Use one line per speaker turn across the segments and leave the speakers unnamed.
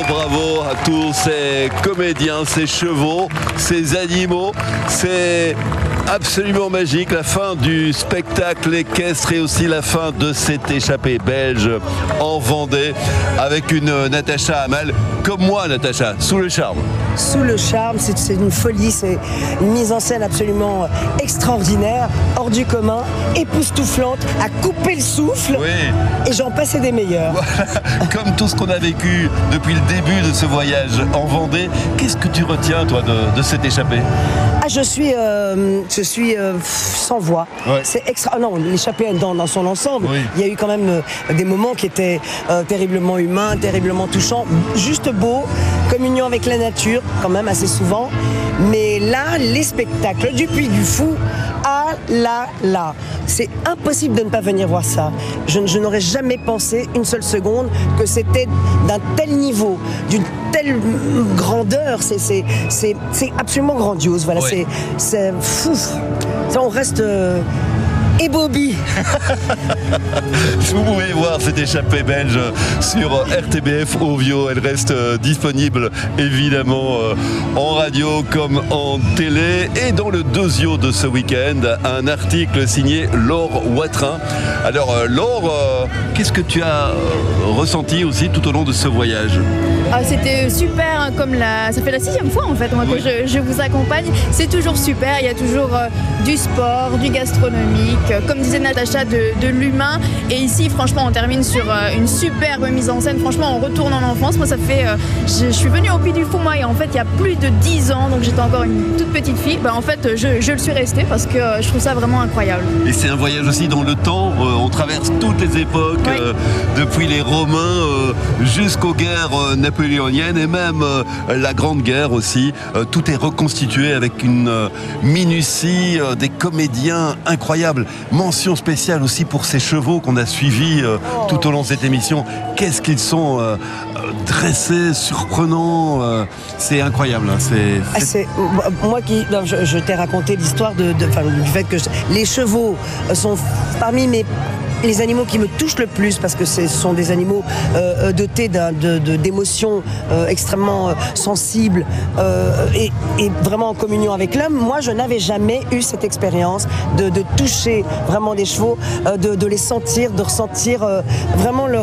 bravo à tous ces comédiens, ces chevaux, ces animaux. C'est absolument magique, la fin du spectacle équestre et aussi la fin de cette échappée belge en Vendée avec une Natacha Hamel comme moi, Natacha, sous le charme.
Sous le charme, c'est une folie, c'est une mise en scène absolument extraordinaire, hors du commun, époustouflante, à couper le souffle,
oui.
Et j'en passais des meilleurs.
Voilà. Comme tout ce qu'on a vécu depuis le début de ce voyage en Vendée, qu'est-ce que tu retiens, toi, de cette échappée ?
Je suis sans voix.
Ouais.
C'est extra. Non, l'échappée dans son ensemble.
Oui.
Il y a eu quand même des moments qui étaient terriblement humains, terriblement touchants, juste beaux, communion avec la nature, quand même assez souvent. Mais là, les spectacles du Puy du Fou, là, c'est impossible de ne pas venir voir ça. Je n'aurais jamais pensé une seule seconde que c'était d'un tel niveau, d'une telle grandeur. C'est absolument grandiose. Voilà,
ouais.
C'est fou. Ça, on reste ébobie.
Vous pouvez voir cette échappée belge sur RTBF Ovio. Elle reste disponible évidemment en radio comme en télé. Et dans le dosio de ce week-end, un article signé Laure Watrin. Alors Laure, qu'est-ce que tu as ressenti aussi tout au long de ce voyage ?
C'était super, hein, ça fait la 6e fois en fait moi,
oui.
que je vous accompagne. C'est toujours super, il y a toujours du sport, du gastronomique, comme disait Natacha, de l'humain. Et ici franchement on termine sur une superbe mise en scène. Franchement on retourne en enfance. Moi ça fait, je suis venue au Puy du Fou moi, et en fait il y a plus de 10 ans, donc j'étais encore une toute petite fille. En fait je le suis restée parce que je trouve ça vraiment incroyable.
Et c'est un voyage aussi dans le temps, on traverse toutes les époques,
oui.
Depuis les Romains jusqu'aux guerres napoléoniennes et même la Grande Guerre aussi. Tout est reconstitué avec une minutie, des comédiens incroyables. Mention spéciale aussi pour ces chevaux qu'on a suivis tout au long de cette émission. Qu'est-ce qu'ils sont dressés, surprenants, c'est incroyable.
Moi je t'ai raconté l'histoire du fait que les chevaux sont parmi les animaux qui me touchent le plus, parce que ce sont des animaux dotés d'émotions extrêmement sensibles et vraiment en communion avec l'homme. Moi, je n'avais jamais eu cette expérience de toucher vraiment des chevaux, de les sentir, de ressentir vraiment leur...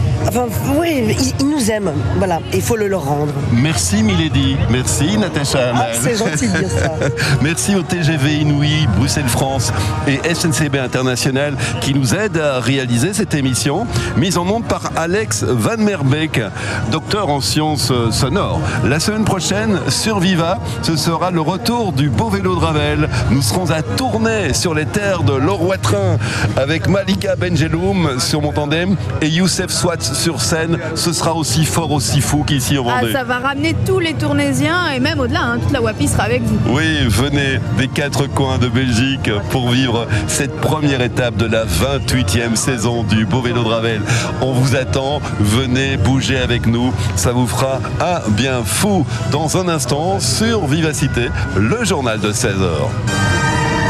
ils nous aiment, voilà, il faut le leur rendre.
Merci Milady, merci Natacha Hamel.
C'est gentil de dire ça.
Merci au TGV Inouï, Bruxelles-France et SNCB International qui nous aident à réaliser cette émission, mise en onde par Alex Van Merbeek, docteur en sciences sonores. La semaine prochaine, sur Viva, ce sera le retour du beau vélo de Ravel. Nous serons à Tournai, sur les terres de Laure Watrin, avec Malika Benjeloum sur mon tandem et Youssef Swat sur scène. Ce sera aussi fort, aussi fou qu'ici en Vendée.
Ça va ramener tous les Tournaisiens et même au-delà, hein, toute la Wapi sera avec vous.
Oui, venez des 4 coins de Belgique pour vivre cette première étape de la 28e saison du Beau Vélo de Ravel. On vous attend, venez bouger avec nous, ça vous fera un bien fou. Dans un instant, sur Vivacité, le journal de 16h.